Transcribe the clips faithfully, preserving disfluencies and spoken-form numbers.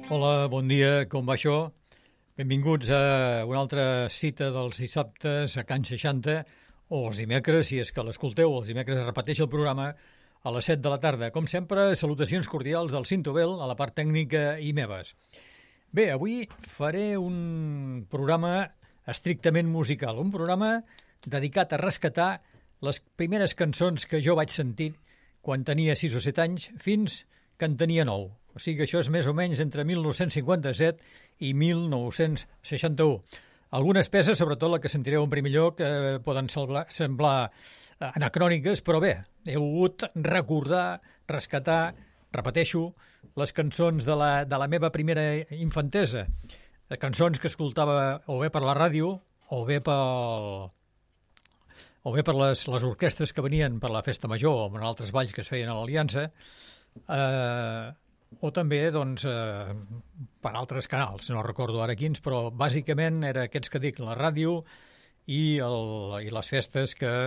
Hola, bon dia, com va això? Benvinguts a una altra cita dels dissabtes a Can seixanta, o els dimecres, si és que l'escolteu, els dimecres es repeteix el programa a les set de la tarda. Com sempre, salutacions cordials del Cinto Bel, a la part tècnica i meves. Bé, avui faré un programa estrictament musical, un programa dedicat a rescatar les primeres cançons que jo vaig sentir quan tenia sis o set anys fins que en tenia nou. O sigui que això és més o menys entre mil nou-cents cinquanta-set i mil nou-cents seixanta-u. Algunes peces, sobretot la que sentireu en primer lloc, eh, poden semblar, semblar anacròniques, però bé, he volgut recordar, rescatar, repeteixo, les cançons de la, de la meva primera infantesa. Cançons que escoltava o bé per la ràdio o bé pel, o bé per les, les orquestres que venien per la festa major o en altres balls que es feien a l'Aliança, eh, o també doncs, eh, per altres canals, no recordo ara quins, però bàsicament era aquests que dic, la ràdio i, el, i les festes que...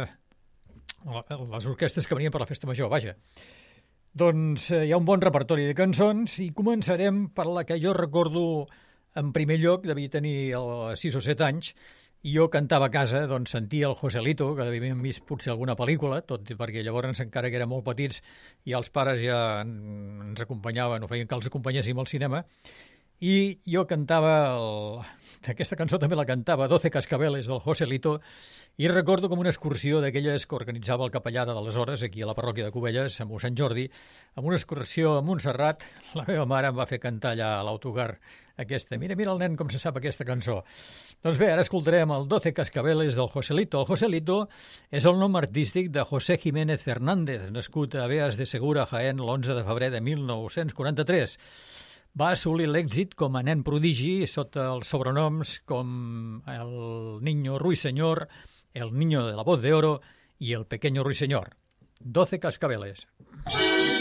les orquestres que venien per la festa major, vaja. Doncs eh, hi ha un bon repertori de cançons i començarem per la que jo recordo en primer lloc, devia tenir sis o set anys, i jo cantava a casa, doncs sentia el Joselito, que havíem vist potser alguna pel·lícula, tot perquè llavors encara que érem molt petits i els pares ja ens acompanyaven o feien que els acompanyéssim al cinema, i jo cantava, el... aquesta cançó també la cantava, Doce Cascabeles del Joselito, i recordo com una excursió d'aquelles que organitzava el capellà d'aleshores, aquí a la parròquia de Cubelles, a Mossèn Jordi, amb una excursió a Montserrat. La meva mare em va fer cantar allà a l'autocar aquesta. Mira, mira el nen com se sap aquesta cançó. Doncs bé, ara escoltarem el Doce Cascabeles del Joselito. El Joselito és el nom artístic de José Jiménez Fernández, nascut a Beas de Segura, Jaén, l'onze de febrer de mil nou-cents quaranta-tres. Va assolir l'èxit com a nen prodigi sota els sobrenoms com el Niño Ruiseñor, el Niño de la Voz de Oro i el Pequeño Ruiseñor. Doce Cascabeles.